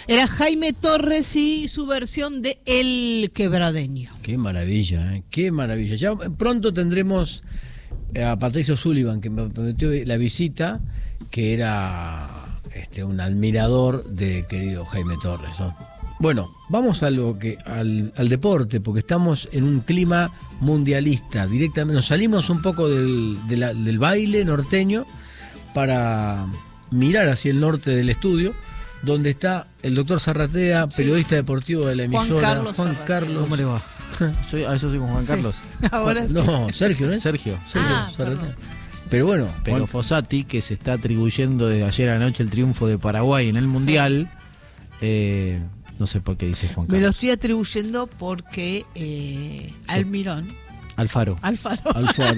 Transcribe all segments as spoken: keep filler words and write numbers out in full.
Era Jaime Torres y su versión de El Quebradeño. Qué maravilla, ¿eh? Qué maravilla. Ya pronto tendremos a Patricio Sullivan, que me prometió la visita, que era este, un admirador de querido Jaime Torres, ¿no? Bueno, vamos a lo que al, al deporte, porque estamos en un clima mundialista. Directamente nos salimos un poco del, de la, del baile norteño para mirar hacia el norte del estudio, donde está el doctor Zarratea, sí, periodista deportivo de la emisora. Juan Carlos. Juan Zarratea. Carlos. ¿Cómo le va? Soy, a eso soy con Juan Sí. Carlos. Ahora sí. No, Sergio, ¿no es? Sergio. Sergio Ah, Zarratea. perdón. Pero bueno, Pero Juan- Fossati, que se está atribuyendo desde ayer anoche el triunfo de Paraguay en el Mundial, eh, no sé por qué dice Juan Me lo Carlos. estoy atribuyendo porque eh, Almirón, Alfaro. Alfaro, Alfaro.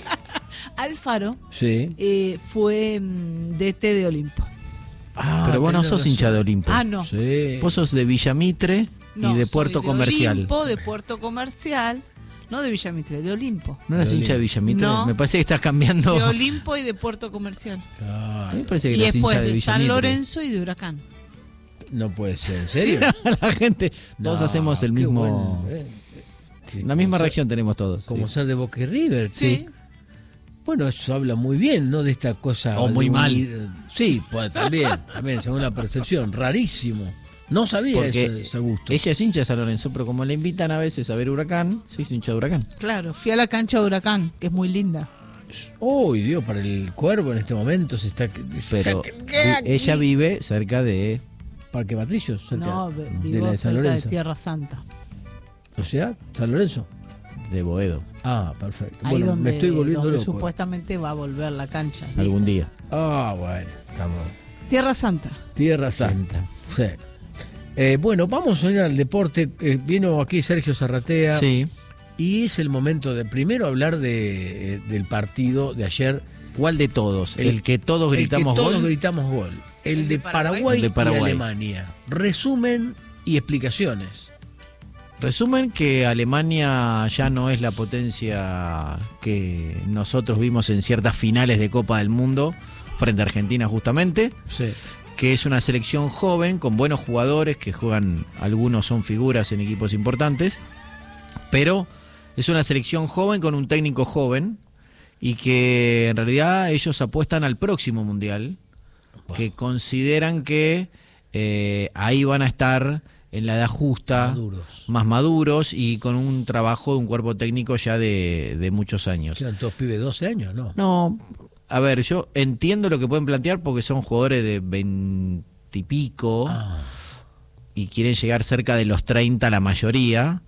Alfaro Sí. eh, fue mm, D T de Olimpo. Ah, Pero vos no tenés sos razón. hincha de Olimpo. Ah, no. Sí. Vos sos de Villamitre No, y de soy Puerto Comercial. Olimpo, de Puerto Comercial, no de Villamitre, de Olimpo. ¿No eras De hincha de Olimpo. Villamitre? No. Me parece que estás cambiando. De Olimpo y de Puerto Comercial. A mí me Claro. parece que Y eras después hincha de de San Villamitre. Lorenzo y de Huracán. No puede ser, ¿en serio? La gente, todos No, hacemos el qué mismo. bueno, eh. Que La misma como reacción tenemos todos. ser- Como sí. ser de Boca y River. Sí. Bueno, eso habla muy bien, ¿no? De esta cosa. O muy de mal. unir- Sí, pues también, también, según la percepción. Rarísimo. No sabía Porque ese, ese gusto. ella es hincha de San Lorenzo, pero como le invitan a veces a ver Huracán, sí, es hincha de Huracán. Claro, fui a la cancha de Huracán, que es muy linda. Uy, Dios, para el cuervo en este momento se está. Pero ¿Qué vi- aquí? ella vive cerca de. Parque Patricio, cerca No, de vivo la de San cerca de Lorenzo. Tierra Santa. O sea, San Lorenzo. de Boedo, Ah, perfecto. Ahí Bueno, donde, me estoy volviendo donde loco. supuestamente va a volver la cancha. algún dice. día. Ah, bueno, estamos. Tierra Santa. Tierra Santa. Sí. Eh, bueno, vamos a ir al deporte. Eh, vino aquí Sergio Zarratea. Sí. Y es el momento de primero hablar de, eh, del partido de ayer. ¿Cuál de todos? El, El- que todos gritamos el que todos gol. gritamos gol. El, El de de Paraguay. Paraguay, El de Paraguay. y Alemania. Resumen y explicaciones. Resumen que Alemania ya no es la potencia que nosotros vimos en ciertas finales de Copa del Mundo, frente a Argentina justamente, Sí. que es una selección joven con buenos jugadores que juegan, algunos son figuras en equipos importantes, pero es una selección joven con un técnico joven y que en realidad ellos apuestan al próximo Mundial, que consideran que eh, ahí van a estar en la edad justa, Maduros. más maduros y con un trabajo de un cuerpo técnico ya de, de muchos años. Eran todos pibes de doce años, ¿no? No, a ver, yo entiendo lo que pueden plantear porque son jugadores de veintipico Ah, y quieren llegar cerca de los treinta la mayoría,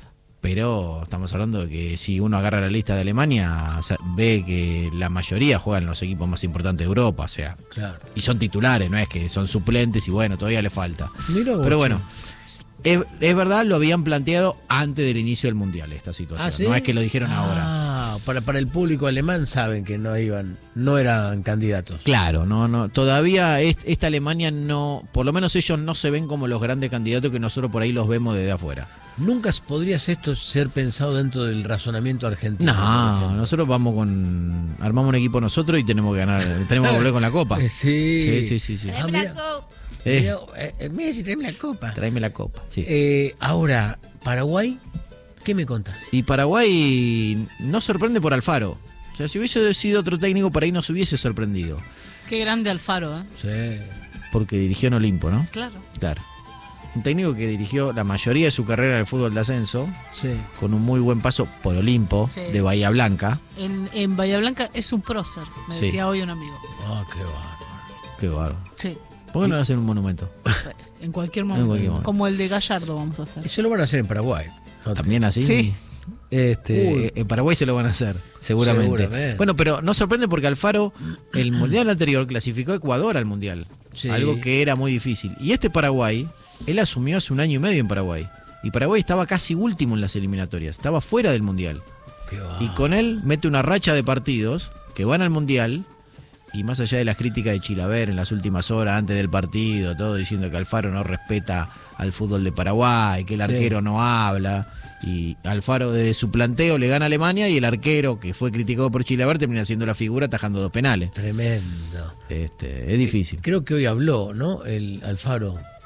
pero estamos hablando de que si uno agarra la lista de Alemania, sa- ve que la mayoría juegan en los equipos más importantes de Europa, o sea, claro. y son titulares, no es que son suplentes y bueno, todavía le falta. Mira vos, Pero bueno, che. es, es verdad, lo habían planteado antes del inicio del Mundial esta situación, ¿Ah, sí? no es que lo dijeron ahora. Ah, para, para el público alemán saben que no iban, no eran candidatos. Claro, no, no, todavía es- esta Alemania no, por lo menos ellos no se ven como los grandes candidatos que nosotros por ahí los vemos desde afuera. Nunca podrías esto ser pensado dentro del razonamiento argentino. por No, ejemplo. nosotros vamos con, armamos un equipo nosotros y tenemos que ganar, tenemos que volver con la copa. Eh, Sí, Sí, sí, sí, sí. Ah, mira. Eh, Mira, eh, eh, Messi, tráeme la copa. tráeme la copa. Sí. Eh, ahora, Paraguay, ¿qué me contás? Y Paraguay no sorprende por Alfaro. O sea, si hubiese sido otro técnico, por ahí nos hubiese sorprendido. Qué grande Alfaro, ¿eh? Sí. Porque dirigió en Olimpo, ¿no? Claro. Claro. Un técnico que dirigió la mayoría de su carrera del fútbol de ascenso, Sí. con un muy buen paso por Olimpo, Sí. de Bahía Blanca. En, en Bahía Blanca es un prócer, me Sí. decía hoy un amigo. Ah, qué bárbaro. Qué bárbaro. Sí. ¿Por qué no le hacen un monumento? En cualquier momento. cualquier momento. Como el de Gallardo vamos a hacer. Eso lo van a hacer en Paraguay. ¿no? ¿También así? Sí. Este, Uy. eh, en Paraguay se lo van a hacer, seguramente. Seguramente. Bueno, pero no sorprende porque Alfaro, el mundial anterior, clasificó a Ecuador al mundial. Sí. Algo que era muy difícil. Y este Paraguay, él asumió hace un año y medio en Paraguay. Y Paraguay estaba casi último en las eliminatorias, estaba fuera del mundial. Qué bárbaro. Y con él mete una racha de partidos que van al mundial. Y más allá de las críticas de Chilaver en las últimas horas, antes del partido, todo diciendo que Alfaro no respeta al fútbol de Paraguay, que el Sí. arquero no habla. Y Alfaro desde su planteo le gana a Alemania y el arquero, que fue criticado por Chilaver, termina siendo la figura atajando dos penales. Tremendo. Este, es difícil. Creo que hoy habló, ¿no? El Alfaro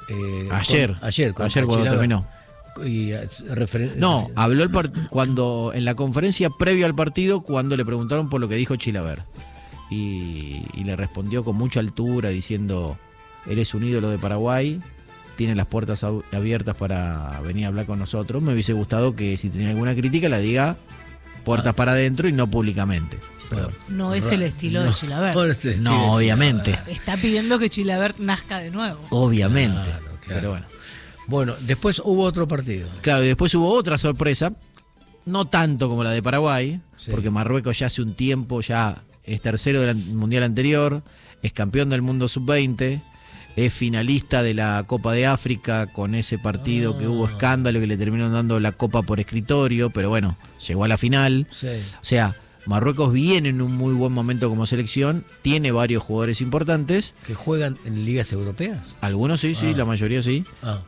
eh, Ayer, con- ayer, con ayer cuando Chilaver. terminó. Y, eh, referen- No, habló el part- cuando en la conferencia previo al partido, cuando le preguntaron por lo que dijo Chilaver. Y, y le respondió con mucha altura diciendo, él es un ídolo de Paraguay, tiene las puertas au- abiertas para venir a hablar con nosotros. Me hubiese gustado que si tenía alguna crítica la diga puertas Ah. para adentro y no públicamente. Pero, No es el estilo de Chilavert. No, es el estilo no, de obviamente, Chilavert. Está pidiendo que Chilavert nazca de nuevo. obviamente. Claro, claro. Pero bueno. Bueno, después hubo otro partido. Claro, y después hubo otra sorpresa, no tanto como la de Paraguay, Sí. porque Marruecos ya hace un tiempo ya es tercero del an- mundial anterior, es campeón del mundo sub veinte, es finalista de la Copa de África con ese partido que hubo escándalo que le terminaron dando la Copa por escritorio, pero bueno, llegó a la final. Sí. O sea, Marruecos viene en un muy buen momento como selección, tiene varios jugadores importantes, ¿Que juegan en ligas europeas? algunos sí, sí, Ah. la mayoría sí. Ah.